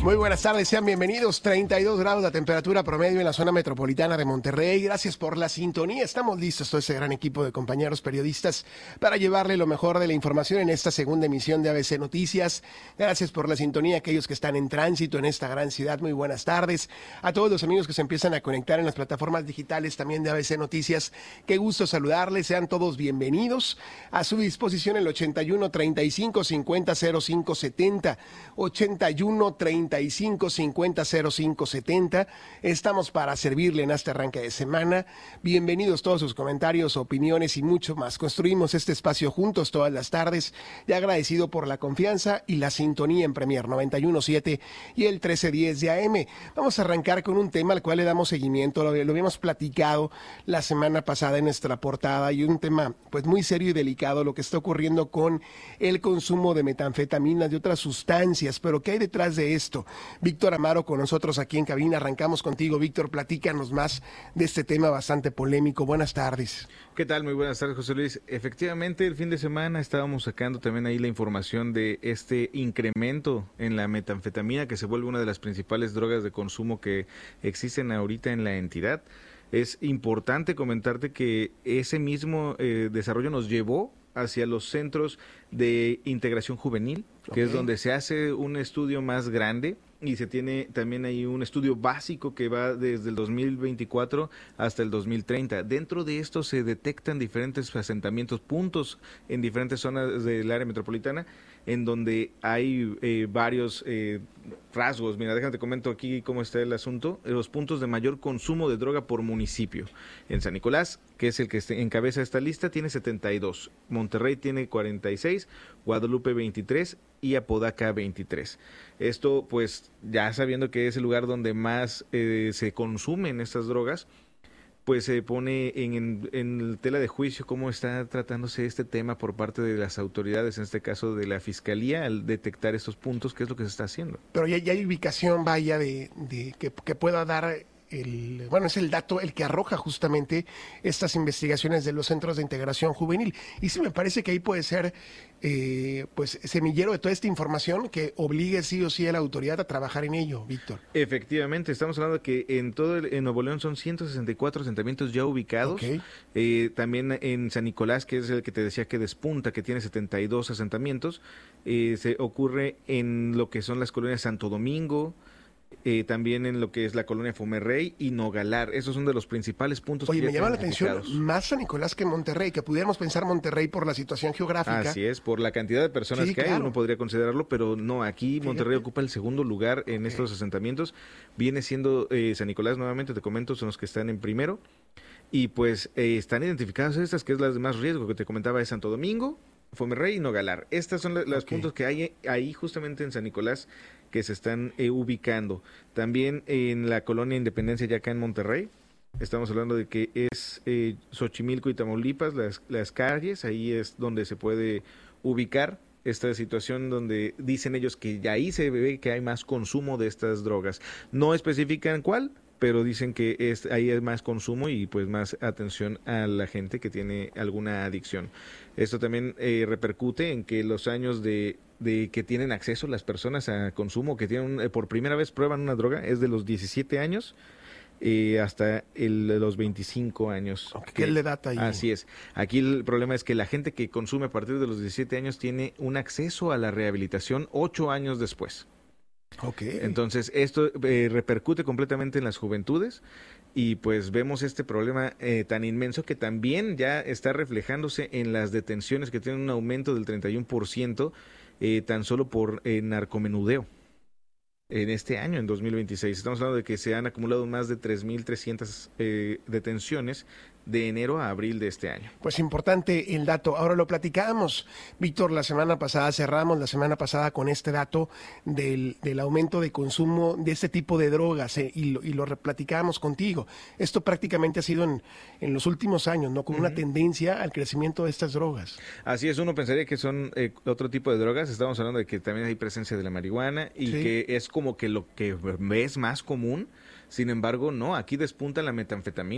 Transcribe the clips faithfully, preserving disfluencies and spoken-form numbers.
Muy buenas tardes, sean bienvenidos. treinta y dos grados la temperatura promedio en la zona metropolitana de Monterrey. Gracias por la sintonía. Estamos listos, todo ese gran equipo de compañeros periodistas, para llevarle lo mejor de la información en esta segunda emisión de A B C Noticias. Gracias por la sintonía a aquellos que están en tránsito en esta gran ciudad. Muy buenas tardes. A todos los amigos que se empiezan a conectar en las plataformas digitales también de A B C Noticias, qué gusto saludarles. Sean todos bienvenidos. A su disposición el ochenta y uno, treinta y cinco, cincuenta, cero cinco setenta. ochenta y uno, treinta y cinco, cincuenta, cero cinco setenta. Estamos para servirle en este arranque de semana. Bienvenidos todos sus comentarios, opiniones y mucho más. Construimos este espacio juntos todas las tardes y agradecido por la confianza y la sintonía en Premier noventa y uno punto siete y el trece diez de A M. Vamos a arrancar con un tema al cual le damos seguimiento. Lo, lo habíamos platicado la semana pasada en nuestra portada, y un tema pues muy serio y delicado, lo que está ocurriendo con el consumo de metanfetaminas, de otras sustancias. Pero ¿qué hay detrás de esto? Víctor Amaro con nosotros aquí en cabina. Arrancamos contigo, Víctor. Platícanos más de este tema bastante polémico. Buenas tardes. ¿Qué tal? Muy buenas tardes, José Luis. Efectivamente, el fin de semana estábamos sacando también ahí la información de este incremento en la metanfetamina, que se vuelve una de las principales drogas de consumo que existen ahorita en la entidad. Es importante comentarte que ese mismo eh, desarrollo nos llevó hacia los centros de integración juvenil, que okay. es donde se hace un estudio más grande, y se tiene también ahí un estudio básico que va desde el dos mil veinticuatro hasta el dos mil treinta. Dentro de esto se detectan diferentes asentamientos, puntos en diferentes zonas del área metropolitana, en donde hay eh, varios eh, rasgos. Mira, déjame te comento aquí cómo está el asunto. Los puntos de mayor consumo de droga por municipio. En San Nicolás, que es el que encabeza esta lista, tiene setenta y dos. Monterrey tiene cuarenta y seis, Guadalupe veintitrés y Apodaca veintitrés. Esto, pues, ya sabiendo que es el lugar donde más eh, se consumen estas drogas, pues se pone en, en, en tela de juicio cómo está tratándose este tema por parte de las autoridades, en este caso de la Fiscalía, al detectar estos puntos, qué es lo que se está haciendo. Pero ya, ya hay ubicación, vaya, de, de que, que pueda dar... El, bueno, es el dato el que arroja justamente estas investigaciones de los centros de integración juvenil. Y sí me parece que ahí puede ser eh, pues semillero de toda esta información que obligue sí o sí a la autoridad a trabajar en ello, Víctor. Efectivamente, estamos hablando de que en todo el, en Nuevo León son ciento sesenta y cuatro asentamientos ya ubicados. Okay. Eh, también en San Nicolás, que es el que te decía que despunta, que tiene setenta y dos asentamientos, eh, se ocurre en lo que son las colonias Santo Domingo, Eh, también en lo que es la colonia Fomerrey y Nogalar. Esos son de los principales puntos. Oye, que me llama la atención más San Nicolás que Monterrey, que pudiéramos pensar Monterrey por la situación geográfica. Así es, por la cantidad de personas sí, que claro. hay, uno podría considerarlo, pero no, aquí Fíjate. Monterrey ocupa el segundo lugar en okay. estos asentamientos. Viene siendo eh, San Nicolás, nuevamente te comento, son los que están en primero, y pues eh, están identificadas estas, que es las de más riesgo que te comentaba, es Santo Domingo, Fomerrey y Nogalar. Estas son la, los okay. puntos que hay ahí justamente en San Nicolás, que se están eh, ubicando. También en la colonia Independencia, ya acá en Monterrey, estamos hablando de que es eh, Xochimilco y Tamaulipas, las, las calles, ahí es donde se puede ubicar esta situación, donde dicen ellos que ya ahí se ve que hay más consumo de estas drogas. No especifican cuál, pero dicen que es, ahí es más consumo y pues más atención a la gente que tiene alguna adicción. Esto también eh, repercute en que los años de de que tienen acceso las personas a consumo, que tienen eh, por primera vez prueban una droga, es de los diecisiete años eh, hasta el, los veinticinco años. ¿Qué le da ahí? Así es. Aquí el problema es que la gente que consume a partir de los diecisiete años tiene un acceso a la rehabilitación ocho años después. Okay. Entonces esto eh, repercute completamente en las juventudes, y pues vemos este problema eh, tan inmenso que también ya está reflejándose en las detenciones, que tienen un aumento del treinta y uno por ciento eh, tan solo por eh, narcomenudeo en este año, en dos mil veintiséis. Estamos hablando de que se han acumulado más de tres mil trescientas eh, detenciones de enero a abril de este año. Pues importante el dato. Ahora lo platicábamos, Víctor, la semana pasada, cerramos la semana pasada con este dato del, del aumento de consumo de este tipo de drogas eh, y, lo, y lo platicábamos contigo. Esto prácticamente ha sido en, en los últimos años, ¿no? Como uh-huh. una tendencia al crecimiento de estas drogas. Así es, uno pensaría que son eh, otro tipo de drogas. Estamos hablando de que también hay presencia de la marihuana y sí. que es como que lo que es más común. Sin embargo, no, aquí despunta la metanfetamina.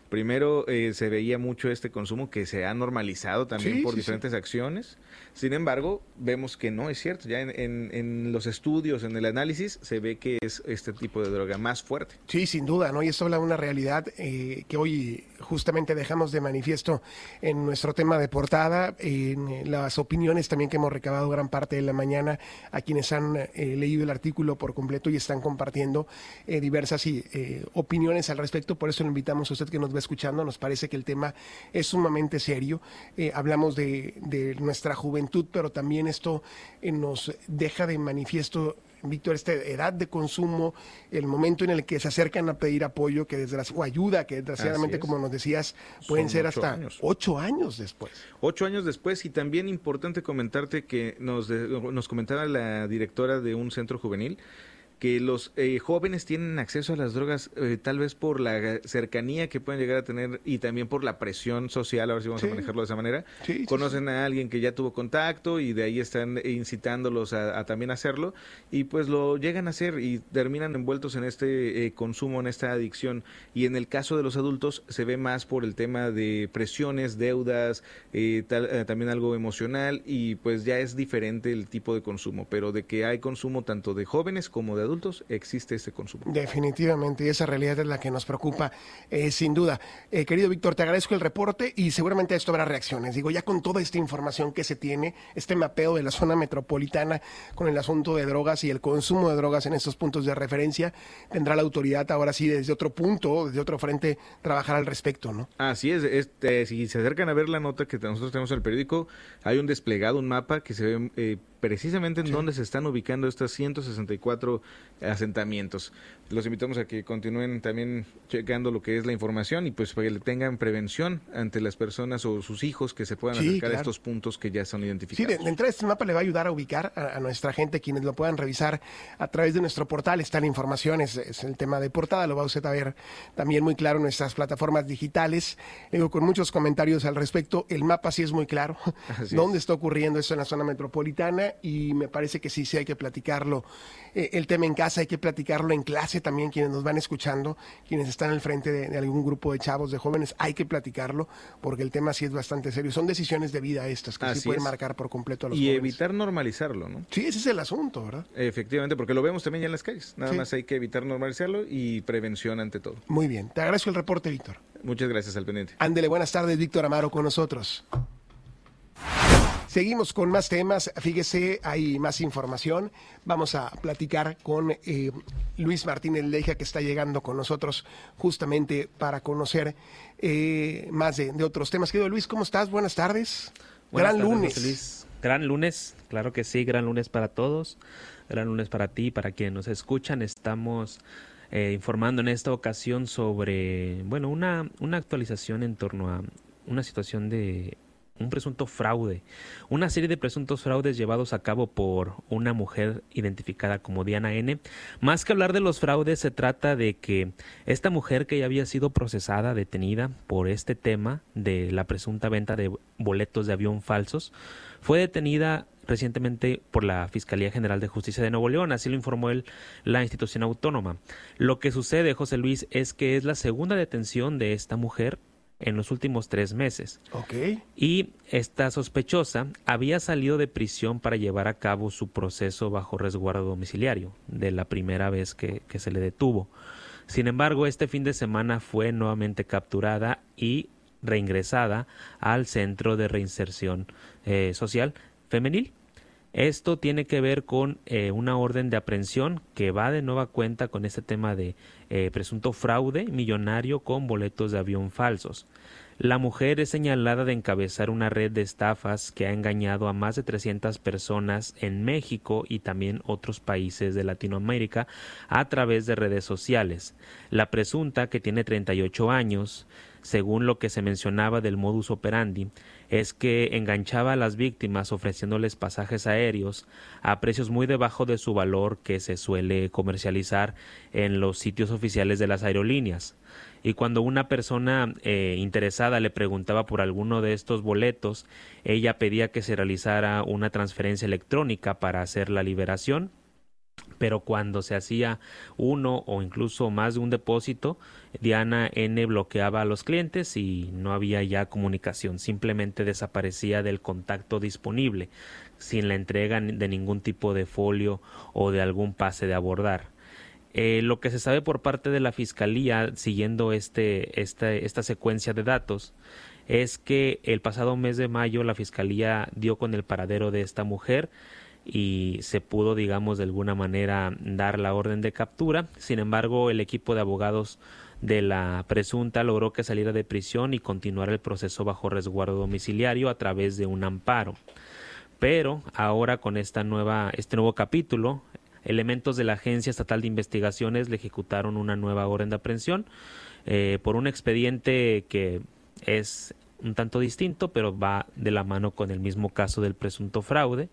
Primero eh, se veía mucho este consumo que se ha normalizado también Sí, por sí, diferentes sí. acciones. Sin embargo, vemos que no es cierto. Ya en, en, en los estudios, en el análisis, se ve que es este tipo de droga más fuerte. Sí, sin duda, ¿no? Y esto habla de una realidad eh, que hoy justamente dejamos de manifiesto en nuestro tema de portada, en eh, las opiniones también que hemos recabado gran parte de la mañana a quienes han eh, leído el artículo por completo y están compartiendo eh, diversas y, eh, opiniones al respecto. Por eso le invitamos a usted que nos va escuchando. Nos parece que el tema es sumamente serio. Eh, hablamos de, de nuestra juventud, pero también esto eh, nos deja de manifiesto, Víctor, esta edad de consumo, el momento en el que se acercan a pedir apoyo que desgraci- o ayuda, que desgraciadamente, como nos decías, pueden Son ser ocho hasta años. ocho años después. Ocho años después, y también importante comentarte que nos, de- nos comentaba la directora de un centro juvenil que los eh, jóvenes tienen acceso a las drogas eh, tal vez por la cercanía que pueden llegar a tener y también por la presión social, a ver si vamos Sí. a manejarlo de esa manera. Sí, sí, Conocen sí. a alguien que ya tuvo contacto y de ahí están incitándolos a, a también hacerlo y pues lo llegan a hacer y terminan envueltos en este eh, consumo, en esta adicción. Y en el caso de los adultos se ve más por el tema de presiones, deudas, eh, tal, eh, también algo emocional y pues ya es diferente el tipo de consumo, pero de que hay consumo tanto de jóvenes como de adultos, existe este consumo. Definitivamente, y esa realidad es la que nos preocupa, eh, sin duda. Eh, querido Víctor, te agradezco el reporte y seguramente esto habrá reacciones. Digo, ya con toda esta información que se tiene, este mapeo de la zona metropolitana con el asunto de drogas y el consumo de drogas en estos puntos de referencia, tendrá la autoridad ahora sí desde otro punto, desde otro frente, trabajar al respecto, ¿no? Así es, este, si se acercan a ver la nota que nosotros tenemos en el periódico, hay un desplegado, un mapa que se ve eh, precisamente en Sí. dónde se están ubicando estas ciento sesenta y cuatro asentamientos. Los invitamos a que continúen también checando lo que es la información y pues para que le tengan prevención ante las personas o sus hijos que se puedan Sí, acercar claro. a estos puntos que ya son Sí, identificados. de, de entrada este mapa le va a ayudar a ubicar a, a nuestra gente, quienes lo puedan revisar a través de nuestro portal. Está la información, es, es el tema de portada, lo va usted a ver también muy claro en nuestras plataformas digitales. Digo, con muchos comentarios al respecto, el mapa sí es muy claro, Así dónde es. está ocurriendo esto en la zona metropolitana y me parece que sí, sí hay que platicarlo. Eh, el tema en casa hay que platicarlo en clase también, quienes nos van escuchando, quienes están al frente de, de algún grupo de chavos, de jóvenes, hay que platicarlo porque el tema sí es bastante serio. Son decisiones de vida estas que sí Así pueden es. marcar por completo a los Y jóvenes. evitar normalizarlo, ¿no? Sí, ese es el asunto, ¿verdad? Efectivamente, porque lo vemos también ya en las calles. Nada Sí. más hay que evitar normalizarlo y prevención ante todo. Muy bien. Te agradezco el reporte, Víctor. Muchas gracias, al pendiente. Ándele, buenas tardes, Víctor Amaro con nosotros. Seguimos con más temas. Fíjese, hay más información. Vamos a platicar con eh, Luis Martínez Leija, que está llegando con nosotros justamente para conocer eh, más de, de otros temas. Querido Luis, ¿cómo estás? Buenas tardes. Buenas Gran tardes, lunes. José Luis. Gran lunes, claro que sí, gran lunes para todos, gran lunes para ti, para quienes nos escuchan. Estamos eh, informando en esta ocasión sobre, bueno, una, una actualización en torno a una situación de un presunto fraude, una serie de presuntos fraudes llevados a cabo por una mujer identificada como Diana N. Más que hablar de los fraudes, se trata de que esta mujer, que ya había sido procesada, detenida por este tema de la presunta venta de boletos de avión falsos, fue detenida recientemente por la Fiscalía General de Justicia de Nuevo León, así lo informó el, la institución autónoma. Lo que sucede, José Luis, es que es la segunda detención de esta mujer en los últimos tres meses. Ok. Y esta sospechosa había salido de prisión para llevar a cabo su proceso bajo resguardo domiciliario, de la primera vez que, que se le detuvo. Sin embargo, este fin de semana fue nuevamente capturada y reingresada al Centro de Reinserción eh, Social Femenil. Esto tiene que ver con eh, una orden de aprehensión que va de nueva cuenta con este tema de eh, presunto fraude millonario con boletos de avión falsos. La mujer es señalada de encabezar una red de estafas que ha engañado a más de trescientas personas en México y también otros países de Latinoamérica a través de redes sociales. La presunta, que tiene treinta y ocho años, según lo que se mencionaba del modus operandi, es que enganchaba a las víctimas ofreciéndoles pasajes aéreos a precios muy debajo de su valor que se suele comercializar en los sitios oficiales de las aerolíneas. Y cuando una persona eh, interesada le preguntaba por alguno de estos boletos, ella pedía que se realizara una transferencia electrónica para hacer la liberación, Pero cuando se hacía uno o incluso más de un depósito, Diana N bloqueaba a los clientes y no había ya comunicación, simplemente desaparecía del contacto disponible, sin la entrega de ningún tipo de folio o de algún pase de abordar. Eh, lo que se sabe por parte de la Fiscalía, siguiendo este, esta, esta secuencia de datos, es que el pasado mes de mayo la Fiscalía dio con el paradero de esta mujer y se pudo, digamos, de alguna manera dar la orden de captura. Sin embargo, el equipo de abogados de la presunta logró que saliera de prisión y continuara el proceso bajo resguardo domiciliario a través de un amparo. Pero ahora con esta nueva, este nuevo capítulo, elementos de la Agencia Estatal de Investigaciones le ejecutaron una nueva orden de aprehensión eh, por un expediente que es un tanto distinto, pero va de la mano con el mismo caso del presunto fraude.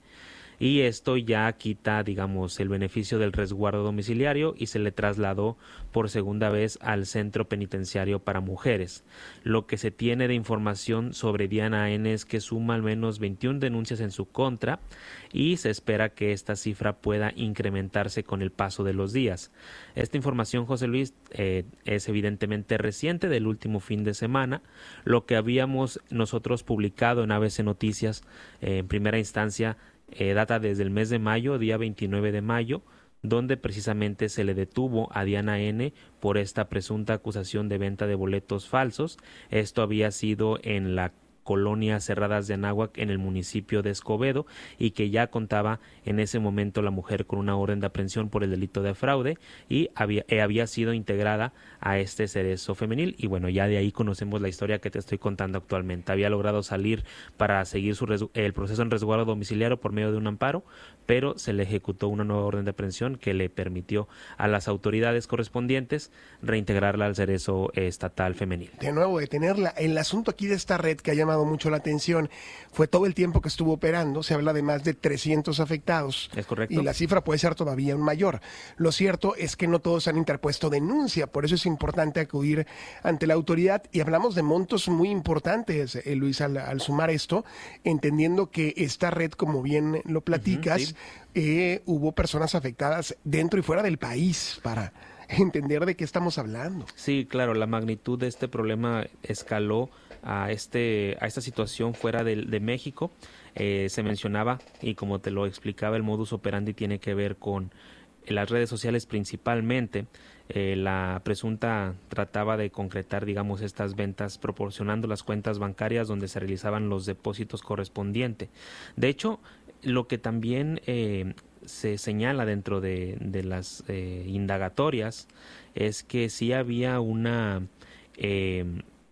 Y esto ya quita, digamos, el beneficio del resguardo domiciliario y se le trasladó por segunda vez al Centro Penitenciario para Mujeres. Lo que se tiene de información sobre Diana N es que suma al menos veintiuna denuncias en su contra y se espera que esta cifra pueda incrementarse con el paso de los días. Esta información, José Luis, eh, es evidentemente reciente, del último fin de semana. Lo que habíamos nosotros publicado en A B C Noticias eh, en primera instancia Eh, data desde el mes de mayo, día veintinueve de mayo, donde precisamente se le detuvo a Diana N por esta presunta acusación de venta de boletos falsos. Esto había sido en la colonia Cerradas de Anáhuac, en el municipio de Escobedo, y que ya contaba en ese momento la mujer con una orden de aprehensión por el delito de fraude y había, eh, había sido integrada a este cerezo femenil. Y bueno, ya de ahí conocemos la historia que te estoy contando actualmente. Había logrado salir para seguir su res, el proceso en resguardo domiciliario por medio de un amparo, pero se le ejecutó una nueva orden de aprehensión que le permitió a las autoridades correspondientes reintegrarla al cerezo estatal femenil. De nuevo, detenerla. El asunto aquí de esta red que ha llamado mucho la atención fue todo el tiempo que estuvo operando. Se habla de más de trescientos afectados. Es correcto. Y la cifra puede ser todavía aún mayor. Lo cierto es que no todos han interpuesto denuncia, por eso es importante acudir ante la autoridad. Y hablamos de montos muy importantes, eh, Luis, al, al sumar esto, entendiendo que esta red, como bien lo platicas, uh-huh, sí. eh, hubo personas afectadas dentro y fuera del país, para entender de qué estamos hablando. Sí, claro, la magnitud de este problema escaló a este a esta situación fuera de, de México. Eh, se mencionaba, y como te lo explicaba, el modus operandi tiene que ver con las redes sociales principalmente. Eh, la presunta trataba de concretar, digamos, estas ventas proporcionando las cuentas bancarias donde se realizaban los depósitos correspondientes. De hecho, lo que también eh, se señala dentro de, de las eh, indagatorias es que sí había una eh,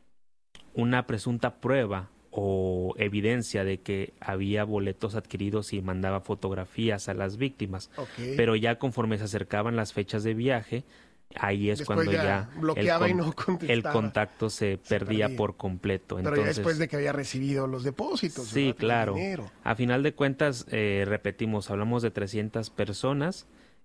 una presunta prueba o evidencia de que había boletos adquiridos y mandaba fotografías a las víctimas. Okay. Pero ya conforme se acercaban las fechas de viaje, ahí es después cuando ya, ya bloqueaba el, y no contestaba. El contacto se, se perdía, perdía por completo. Pero Entonces, ya después de que había recibido los depósitos. Sí, ¿verdad? claro. A final de cuentas, eh, repetimos, hablamos de trescientas personas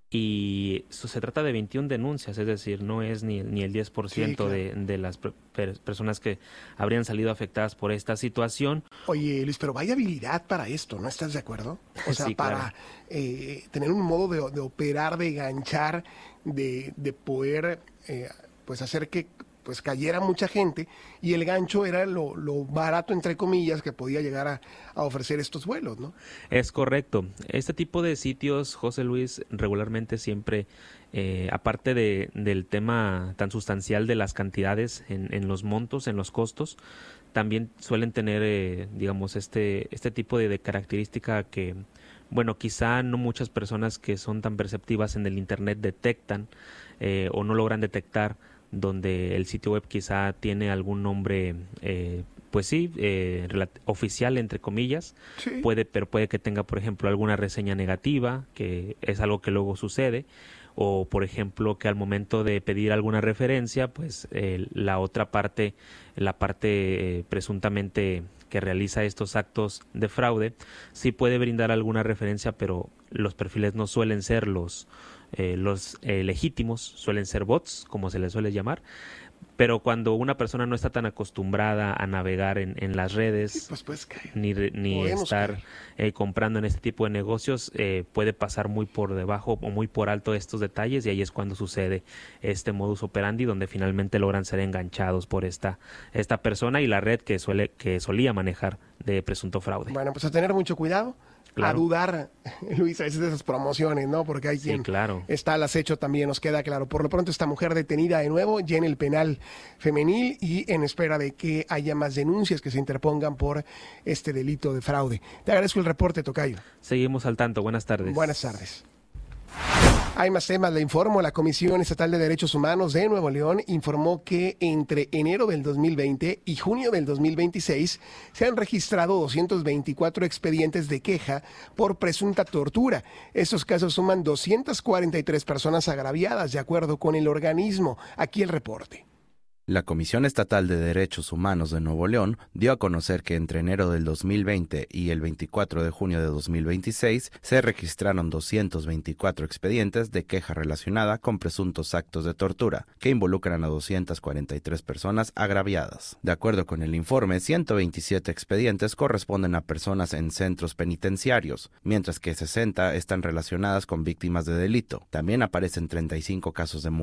y eso, se trata de veintiuna denuncias, es decir, no es ni, ni el diez por ciento sí, claro. de, de las per, per, personas que habrían salido afectadas por esta situación. Oye, Luis, pero vaya habilidad para esto, ¿no estás de acuerdo? O sea, sí, para claro. eh, tener un modo de, de operar, de ganchar, de, de poder eh, pues hacer que pues cayera mucha gente, y el gancho era lo, lo barato, entre comillas, que podía llegar a, a ofrecer estos vuelos, ¿no? Es correcto. Este tipo de sitios, José Luis, regularmente siempre, eh, aparte de, del tema tan sustancial de las cantidades en, en los montos, en los costos, también suelen tener, eh, digamos, este, este tipo de, de característica que, bueno, quizá no muchas personas que son tan perceptivas en el Internet detectan eh, o no logran detectar, donde el sitio web quizá tiene algún nombre, eh, pues sí, eh, oficial, entre comillas, sí. puede, pero puede que tenga, por ejemplo, alguna reseña negativa, que es algo que luego sucede, o por ejemplo que al momento de pedir alguna referencia, pues eh, la otra parte, la parte eh, presuntamente que realiza estos actos de fraude, sí puede brindar alguna referencia, pero los perfiles no suelen ser los Eh, los eh, legítimos, suelen ser bots, como se les suele llamar, pero cuando una persona no está tan acostumbrada a navegar en, en las redes, sí, pues, pues, ni, ni estar eh, comprando en este tipo de negocios, eh, puede pasar muy por debajo o muy por alto estos detalles, y ahí es cuando sucede este modus operandi, donde finalmente logran ser enganchados por esta, esta persona y la red que suele que solía manejar de presunto fraude. Bueno, pues a tener mucho cuidado. Claro. A dudar, Luis, a veces de esas promociones, ¿no? Porque hay quien sí, claro. está al acecho también, nos queda claro. Por lo pronto, esta mujer detenida de nuevo ya en el penal femenil y en espera de que haya más denuncias que se interpongan por este delito de fraude. Te agradezco el reporte, tocayo. Seguimos al tanto. Buenas tardes. Buenas tardes. Hay más temas, le informo. La Comisión Estatal de Derechos Humanos de Nuevo León informó que entre enero del dos mil veinte y junio del dos mil veintiséis se han registrado doscientos veinticuatro expedientes de queja por presunta tortura. Estos casos suman doscientas cuarenta y tres personas agraviadas, de acuerdo con el organismo. Aquí el reporte. La Comisión Estatal de Derechos Humanos de Nuevo León dio a conocer que entre enero del dos mil veinte y el veinticuatro de junio de dos mil veintiséis se registraron doscientos veinticuatro expedientes de queja relacionada con presuntos actos de tortura, que involucran a doscientas cuarenta y tres personas agraviadas. De acuerdo con el informe, ciento veintisiete expedientes corresponden a personas en centros penitenciarios, mientras que sesenta están relacionadas con víctimas de delito. También aparecen treinta y cinco casos de mujeres